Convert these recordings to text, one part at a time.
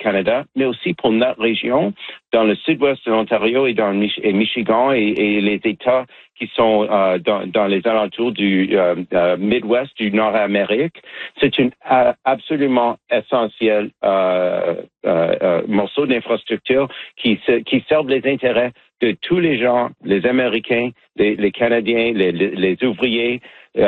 Canada, mais aussi pour notre région, dans le sud-ouest de l'Ontario et dans Michigan et les États qui sont dans les alentours du Midwest du Nord-Amérique. C'est une absolument essentiel morceau d'infrastructure qui servent les intérêts de tous les gens, les Américains, les Canadiens, les ouvriers,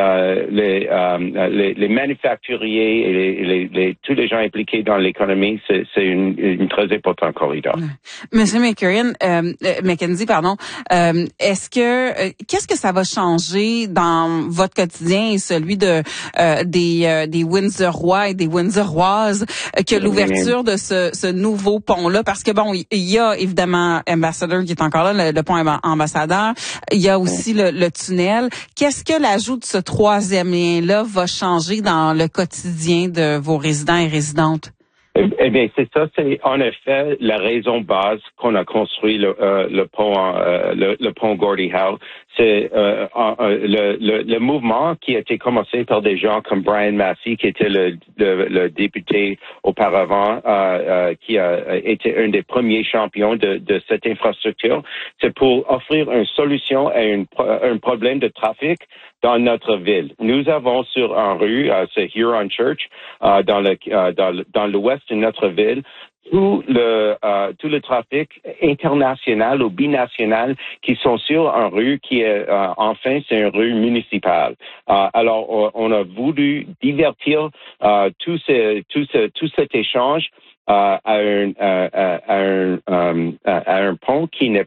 les manufacturiers et tous les gens impliqués dans l'économie. C'est une très important corridor. Monsieur McKenzie, qu'est-ce que ça va changer dans votre quotidien et celui des Windsorrois et des Windsorroises que l'ouverture de ce nouveau pont-là? Parce que bon, il y a évidemment Ambassador qui est encore là, le pont Ambassadeur. Il y a aussi le tunnel. Qu'est-ce que l'ajout de ce troisième lien-là va changer dans le quotidien de vos résidents et résidentes? Eh bien, c'est ça. C'est en effet la raison base qu'on a construit le pont Gordie Howe. C'est le mouvement qui a été commencé par des gens comme Brian Massey, qui était le député auparavant, qui a été un des premiers champions de cette infrastructure. C'est pour offrir une solution à un problème de trafic dans notre ville. Nous avons sur une rue, c'est Huron Church, dans l'ouest de notre ville, tout le trafic international ou binational qui sont sur une rue qui est enfin c'est une rue municipale. Alors on a voulu divertir tout cet échange à un pont qui ne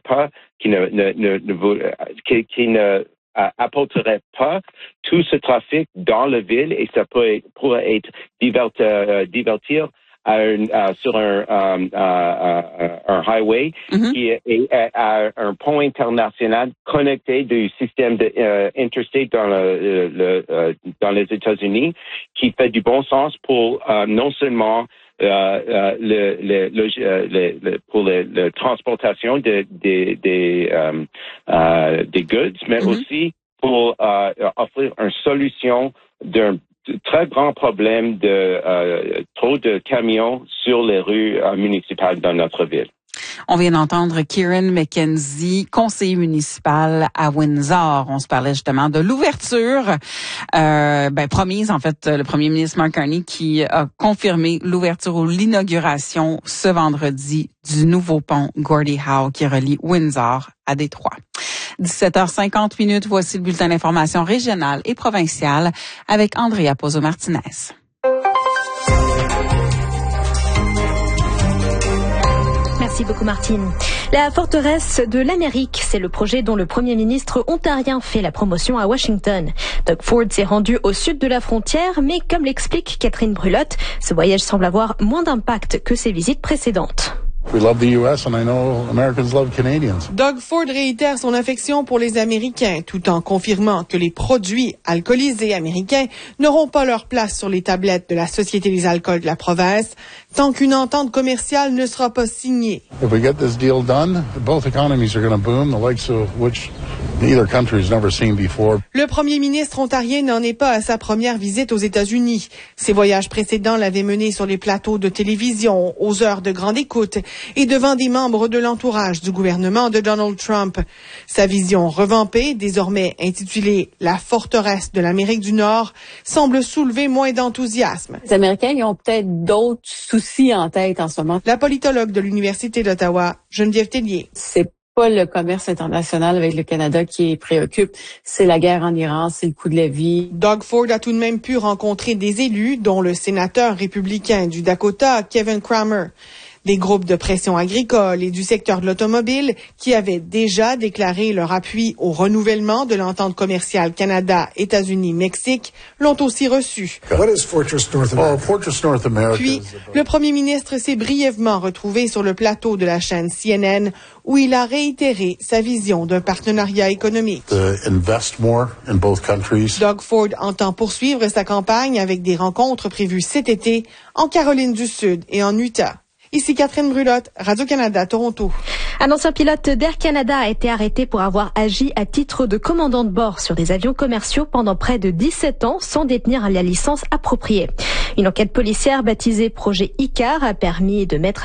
apporterait pas tout ce trafic dans la ville et ça pourrait être divertir sur un highway qui est à un pont international connecté du système interstate dans les États-Unis qui fait du bon sens pour non seulement pour la transportation des goods, mais aussi pour offrir une solution d'un très grand problème de trop de camions sur les rues municipales dans notre ville. On vient d'entendre Kieran McKenzie, conseiller municipal à Windsor. On se parlait justement de l'ouverture promise, en fait, le premier ministre Mark Carney qui a confirmé l'ouverture ou l'inauguration ce vendredi du nouveau pont Gordie Howe qui relie Windsor à Détroit. 17h50, voici le bulletin d'information régionale et provinciale avec Andrea Pozo-Martinez. Merci beaucoup Martine. La forteresse de l'Amérique, c'est le projet dont le premier ministre ontarien fait la promotion à Washington. Doug Ford s'est rendu au sud de la frontière, mais comme l'explique Catherine Brulotte, ce voyage semble avoir moins d'impact que ses visites précédentes. We love the US and I know Americans love Canadians. Doug Ford réitère son affection pour les Américains tout en confirmant que les produits alcoolisés américains n'auront pas leur place sur les tablettes de la Société des alcools de la province tant qu'une entente commerciale ne sera pas signée. If we get this deal done, both economies are going to boom, the likes of which neither country has never seen before. Le premier ministre ontarien n'en est pas à sa première visite aux États-Unis. Ses voyages précédents l'avaient mené sur les plateaux de télévision, aux heures de grande écoute et devant des membres de l'entourage du gouvernement de Donald Trump. Sa vision revampée, désormais intitulée « La forteresse de l'Amérique du Nord », semble soulever moins d'enthousiasme. Les Américains, ils ont peut-être d'autres soucis en tête en ce moment. La politologue de l'Université d'Ottawa, Geneviève Tellier. C'est pas le commerce international avec le Canada qui préoccupe, c'est la guerre en Iran, c'est le coût de la vie. Doug Ford a tout de même pu rencontrer des élus, dont le sénateur républicain du Dakota, Kevin Cramer. Des groupes de pression agricole et du secteur de l'automobile qui avaient déjà déclaré leur appui au renouvellement de l'entente commerciale Canada-États-Unis-Mexique l'ont aussi reçu. Fortress North America. Puis, le premier ministre s'est brièvement retrouvé sur le plateau de la chaîne CNN où il a réitéré sa vision d'un partenariat économique. Invest more in both countries. Doug Ford entend poursuivre sa campagne avec des rencontres prévues cet été en Caroline du Sud et en Utah. Ici Catherine Brulotte, Radio-Canada, Toronto. Un ancien pilote d'Air Canada a été arrêté pour avoir agi à titre de commandant de bord sur des avions commerciaux pendant près de 17 ans sans détenir la licence appropriée. Une enquête policière baptisée Projet Icar a permis de mettre